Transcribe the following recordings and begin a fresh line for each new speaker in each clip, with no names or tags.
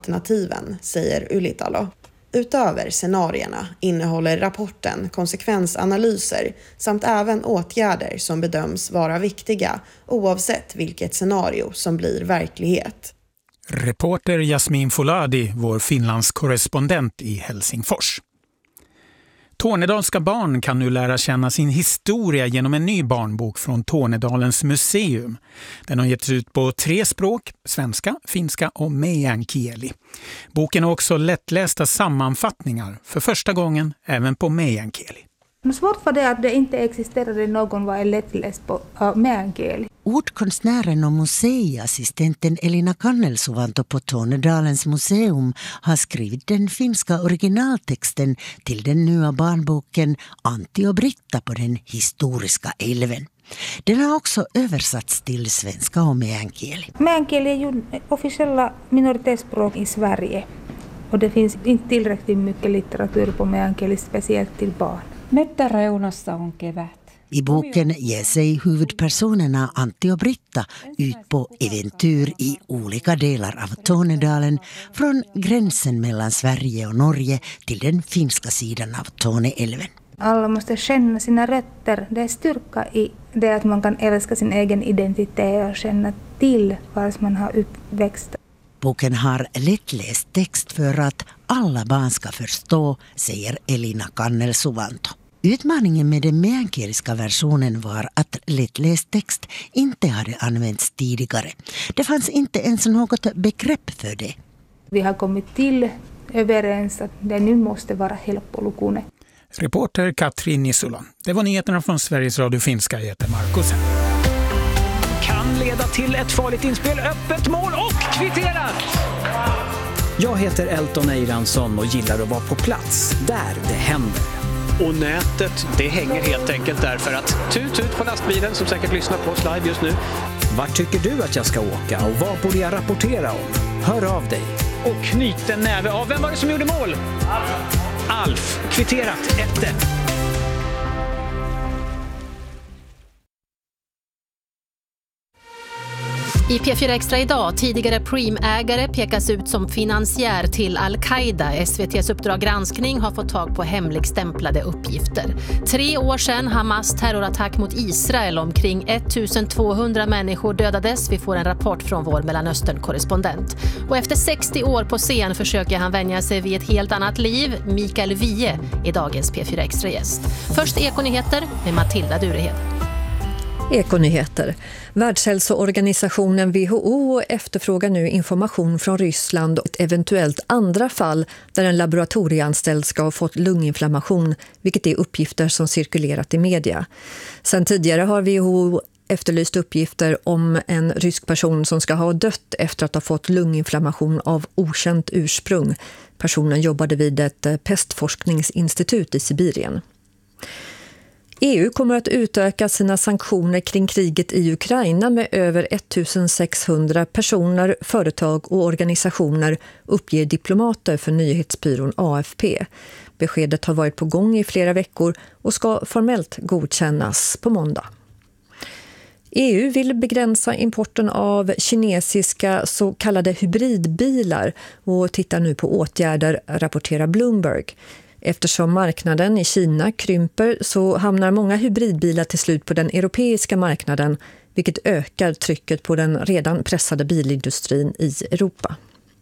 alternativen, säger Ylitalo. Utöver scenarierna innehåller rapporten konsekvensanalyser samt även åtgärder som bedöms vara viktiga oavsett vilket scenario som blir verklighet.
Reporter Jasmin Foladi, vår Finlands korrespondent i Helsingfors. Tornedalska barn kan nu lära känna sin historia genom en ny barnbok från Tornedalens museum. Den har getts ut på 3 språk, svenska, finska och meänkieli. Boken har också lättlästa sammanfattningar, för första gången även på meänkieli.
Svårt var det att det inte existerade någon var lättläst på meänkieli.
Ordkonstnären och museiassistenten Elina Kannelsuvanto på Tornedalens museum har skrivit den finska originaltexten till den nya barnboken Antti och Britta på den historiska älven. Den har också översatts till svenska och meänkieli.
Meänkieli är ju officiella minoritetsspråk i Sverige. Och det finns inte tillräckligt mycket litteratur på meänkieli, speciellt till barn.
Mettäreunassa on kevät.
I boken ger sig huvudpersonerna Antti och Britta ut på äventyr i olika delar av Tornedalen, från gränsen mellan Sverige och Norge till den finska sidan av Torneälven.
Alla måste känna sina rötter. Det är styrka i det att man kan älska sin egen identitet och känna till var man har uppväxt.
Boken har lättläst text för att alla barn ska förstå, säger Elina Kannelsuvanto. Utmaningen med den meänkieliska versionen var att lättläst text inte hade använts tidigare. Det fanns inte ens något begrepp för det.
Vi har kommit till överens att det nu måste vara helppolukune.
Reporter Katrin Nisula. Det var nyheterna från Sveriges Radio Finska. Jag heter Markus.
Kan leda till ett farligt inspel, öppet mål och kvitterat! Jag heter Elton Eiransson och gillar att vara på plats där det händer.
Och nätet, det hänger helt enkelt därför att tut på lastbilen som säkert lyssnar på oss live just nu.
Vart tycker du att jag ska åka och vad borde jag rapportera om? Hör av dig.
Och knyt en näve av. Vem var det som gjorde mål? Alf. Kvitterat 1-1.
I P4 Extra idag, tidigare Preem-ägare pekas ut som finansiär till Al-Qaida. SVT:s Uppdrag granskning har fått tag på hemligstämplade uppgifter. 3 år sedan Hamas terrorattack mot Israel. Omkring 1200 människor dödades. Vi får en rapport från vår Mellanöstern-korrespondent. Och efter 60 år på scen försöker han vänja sig vid ett helt annat liv. Mikael Wiehe är dagens P4 Extra-gäst. Först Ekonyheter med Matilda Durehed.
Ekonyheter. Världshälsoorganisationen WHO efterfrågar nu information från Ryssland och ett eventuellt andra fall där en laboratorieanställd ska ha fått lunginflammation, vilket är uppgifter som cirkulerat i media. Sen tidigare har WHO efterlyst uppgifter om en rysk person som ska ha dött efter att ha fått lunginflammation av okänt ursprung. Personen jobbade vid ett pestforskningsinstitut i Sibirien. EU kommer att utöka sina sanktioner kring kriget i Ukraina med över 1600 personer, företag och organisationer, uppger diplomater för nyhetsbyrån AFP. Beskedet har varit på gång i flera veckor och ska formellt godkännas på måndag. EU vill begränsa importen av kinesiska så kallade hybridbilar och tittar nu på åtgärder, rapporterar Bloomberg. Eftersom marknaden i Kina krymper så hamnar många hybridbilar till slut på den europeiska marknaden, vilket ökar trycket på den redan pressade bilindustrin i Europa.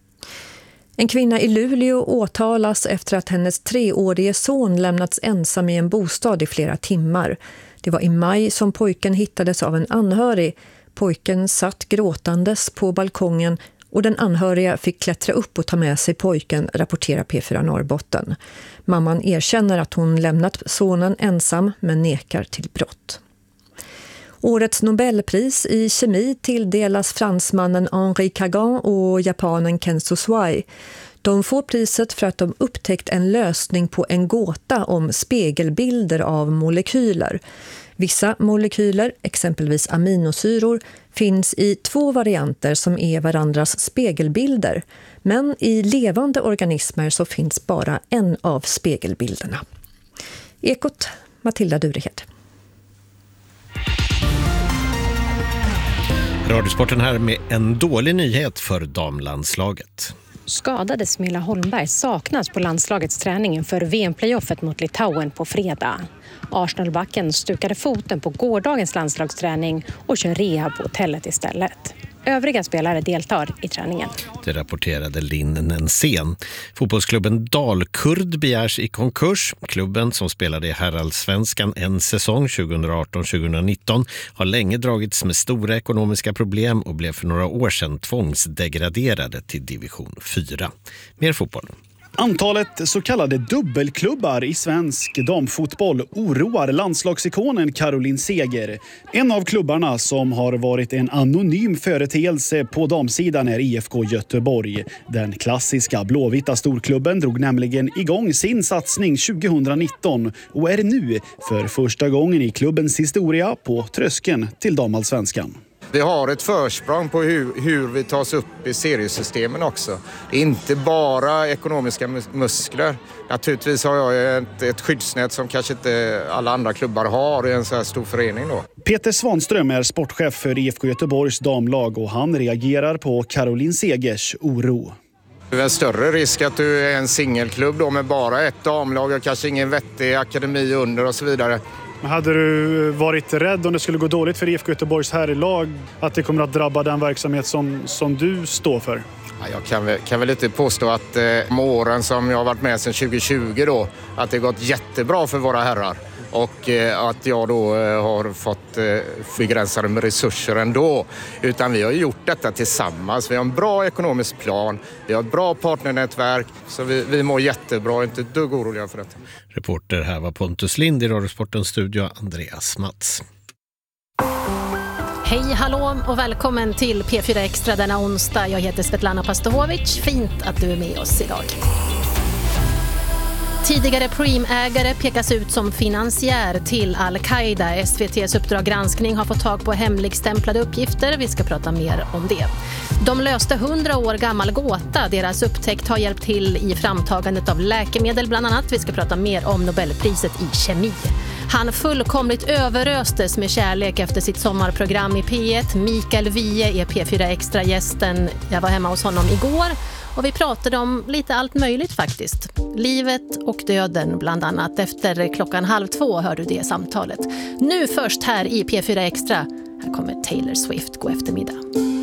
En kvinna i Luleå åtalas efter att hennes 3-årige son lämnats ensam i en bostad i flera timmar. Det var i maj som pojken hittades av en anhörig. Pojken satt gråtandes på balkongen och den anhöriga fick klättra upp och ta med sig pojken, rapporterar P4 Norrbotten. Mamman erkänner att hon lämnat sonen ensam men nekar till brott. Årets Nobelpris i kemi tilldelas fransmannen Henri Kagan och japanen Kenzo Suai. De får priset för att de upptäckt en lösning på en gåta om spegelbilder av molekyler. Vissa molekyler, exempelvis aminosyror, finns i 2 varianter som är varandras spegelbilder. Men i levande organismer så finns bara en av spegelbilderna. Ekot, Matilda Durehed.
Radiosporten här med en dålig nyhet för damlandslaget. Skadade Smilla Holmberg saknas på landslagets träning inför VM-playoffet mot Litauen på fredag. Arsenalbacken stukade foten på gårdagens landslagsträning och kör rehab på hotellet istället. Övriga spelare deltar i träningen.
Det rapporterade Linn Nensén. Fotbollsklubben Dalkurd begärs i konkurs. Klubben som spelade i Herrallsvenskan en säsong 2018-2019 har länge dragits med stora ekonomiska problem och blev för några år sedan tvångsdegraderade till division 4. Mer fotboll.
Antalet så kallade dubbelklubbar i svensk damfotboll oroar landslagsikonen Caroline Seger. En av klubbarna som har varit en anonym företeelse på damsidan är IFK Göteborg. Den klassiska blåvita storklubben drog nämligen igång sin satsning 2019 och är nu för första gången i klubbens historia på tröskeln till damallsvenskan.
Vi har ett försprång på hur vi tas upp i seriesystemen också. Det är inte bara ekonomiska muskler. Naturligtvis har jag ett skyddsnät som kanske inte alla andra klubbar har i en så här stor förening då.
Peter Svanström är sportchef för IFK Göteborgs damlag och han reagerar på Caroline Segers oro.
Det är en större risk att du är en singelklubb då med bara ett damlag och kanske ingen vettig akademi under och så vidare.
Hade du varit rädd om det skulle gå dåligt för IFK Göteborgs herrlag att det kommer att drabba den verksamhet som du står för?
Ja, jag kan väl inte påstå att om åren som jag har varit med sedan 2020 då, att det gått jättebra för våra herrar. Och att jag då har fått begränsade med resurser ändå. Utan vi har gjort detta tillsammans. Vi har en bra ekonomisk plan. Vi har ett bra partnernätverk. Så vi mår jättebra, inte ett dugg oroliga för detta.
Reporter här var Pontus Lind, i Radiosportens studio Andreas Mats.
Hej, hallå och välkommen till P4 Extra denna onsdag. Jag heter Svetlana Pastohovic. Fint att du är med oss idag. Tidigare Preem-ägare pekas ut som finansiär till Al-Qaida. SVT:s Uppdrag granskning har fått tag på hemligstämplade uppgifter. Vi ska prata mer om det. De löste 100 år gammal gåta. Deras upptäckt har hjälpt till i framtagandet av läkemedel bland annat. Vi ska prata mer om Nobelpriset i kemi. Han fullkomligt överöstes med kärlek efter sitt sommarprogram i P1. Mikael Wiehe är P4 Extra-gästen. Jag var hemma hos honom igår. Och vi pratade om lite allt möjligt faktiskt. Livet och döden bland annat. Efter 1:30 hör du det samtalet. Nu först här i P4 Extra. Här kommer Taylor Swift. God eftermiddag.